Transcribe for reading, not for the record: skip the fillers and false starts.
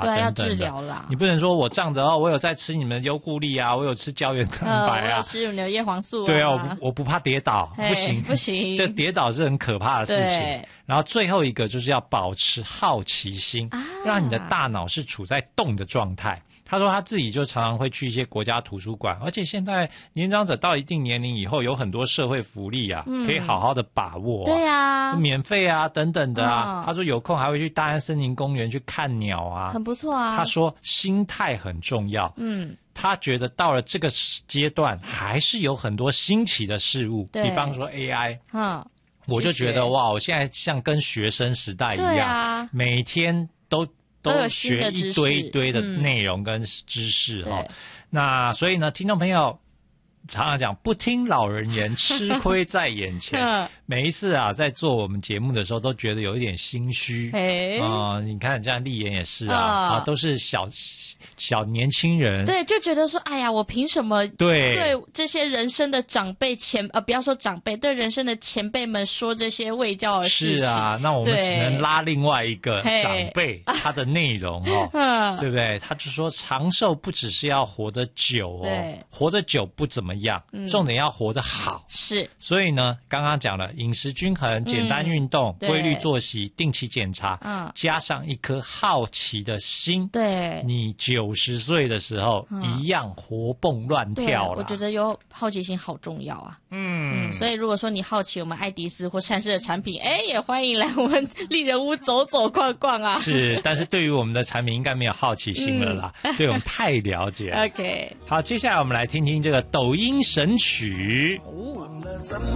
对啊， 等等的。 要治疗啦。 你不能说我仗着我有在吃你们的优固力啊，我有吃胶原蛋白啊， 我有吃你的叶黄素啊。 对啊，我不怕跌倒，不行不行， 这跌倒是很可怕的事情。然后最后一个就是要保持好奇心，让你的大脑是处在动的状态。他说他自己就常常会去一些国家图书馆，而且现在年长者到一定年龄以后，有很多社会福利啊，可以好好的把握。 对啊， 免费啊，等等的啊。他说有空还会去大安森林公园去看鸟啊， 很不错啊。 他说心态很重要。他觉得到了这个阶段，还是有很多新奇的事物，比方说 AI。我就觉得哇，我现在像跟学生时代一样，每天都有学一堆一堆的内容跟知识哈。那所以呢，听众朋友常常讲不听老人言，吃亏在眼前。每一次啊，在做我们节目的时候，都觉得有一点心虚。你看这样立言也是啊，都是小年轻人， 对，就觉得说，哎呀，我凭什么对这些人生的长辈不要说长辈，对人生的前辈们说这些卫教的事情？ 是啊，那我们只能拉另外一个长辈他的内容对不对？他就说长寿不只是要活得久活得久不怎么样，重点要活得好。 是， 所以呢，刚刚讲了饮食均衡、简单运动、规律作息、定期检查，加上一颗好奇的心， 对， 你90岁的时候一样活蹦乱跳了。 我觉得有好奇心好重要啊。所以如果说你好奇我们爱迪斯或善事的产品，也欢迎来我们丽人屋走走逛逛啊。 是，但是对于我们的产品应该没有好奇心了啦，对我们太了解了。 OK， 好，接下来我们来听听这个抖音神曲。